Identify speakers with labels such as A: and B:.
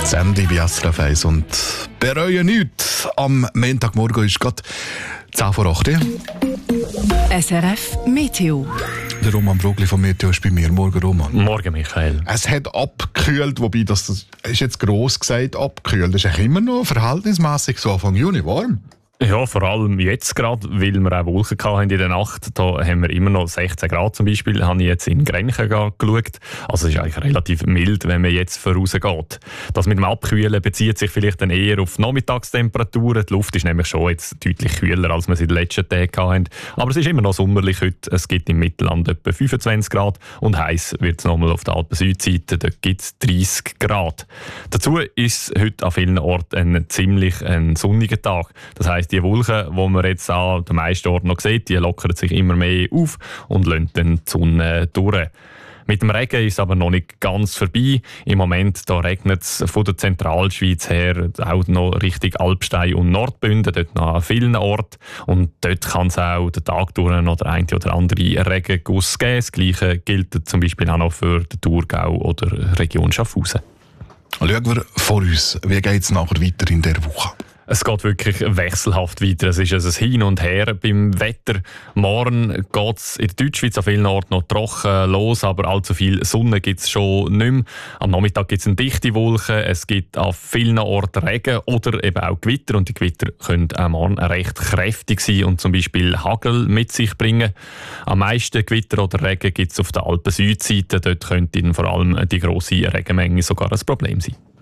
A: Sandy bei SRF 1 und bereue nichts. Am Montagmorgen ist gerade 10 vor 8 Uhr.
B: SRF Meteo.
A: Der Roman Brogli von Meteo ist bei mir. Morgen, Roman.
C: Morgen, Michael.
A: Es hat abgekühlt, wobei das ist jetzt gross gesagt, abgekühlt. Das ist eigentlich immer noch verhältnismäßig so Anfang Juni warm.
C: Ja, vor allem jetzt gerade, weil wir auch Wolken hatten in der Nacht. Da haben wir immer noch 16 Grad zum Beispiel, habe ich jetzt in Grenchen geschaut. Also es ist eigentlich relativ mild, wenn man jetzt vorausgeht. Das mit dem Abkühlen bezieht sich vielleicht dann eher auf die Nachmittagstemperaturen. Die Luft ist nämlich schon jetzt deutlich kühler, als wir es in den letzten Tagen hatten. Aber es ist immer noch sommerlich heute. Es gibt im Mittelland etwa 25 Grad und heiß wird es nochmal auf der Alpen-Südseite. Dort gibt es 30 Grad. Dazu ist es heute an vielen Orten ein sonniger Tag. Das heisst, die Wolken, die man jetzt an den meisten Orten noch sieht, die lockern sich immer mehr auf und lassen dann die Sonne durch. Mit dem Regen ist es aber noch nicht ganz vorbei. Im Moment regnet es von der Zentralschweiz her auch noch Richtung Alpstein und Nordbünden, dort noch an vielen Orten. Und dort kann es auch den Tag durch noch der eine oder andere Regenguss geben. Das Gleiche gilt zum Beispiel auch noch für den Thurgau oder Region Schaffhausen.
A: Schauen wir vor uns. Wie geht es nachher weiter in dieser Woche?
C: Es geht wirklich wechselhaft weiter. Es ist ein Hin und Her beim Wetter. Morgen geht es in der Deutschschweiz an vielen Orten noch trocken los, aber allzu viel Sonne gibt es schon nicht mehr. Am Nachmittag gibt es eine dichte Wolke. Es gibt an vielen Orten Regen oder eben auch Gewitter. Und die Gewitter können auch morgen recht kräftig sein und zum Beispiel Hagel mit sich bringen. Am meisten Gewitter oder Regen gibt es auf der Alpen-Südseite. Dort könnte vor allem die grosse Regenmenge sogar ein Problem sein.